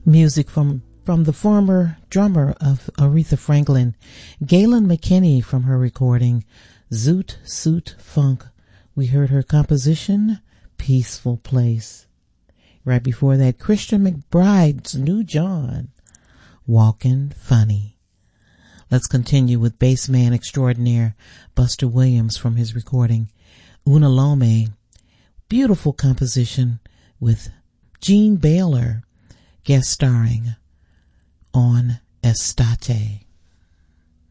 Music from the former drummer of Aretha Franklin, Galen McKinney, from her recording Zoot Suit Funk. We heard her composition, Peaceful Place. Right before that, Christian McBride's New John, Walkin' Funny. Let's continue with bassman extraordinaire Buster Williams from his recording Una Lome. Beautiful composition with Gene Baylor guest starring on Estate.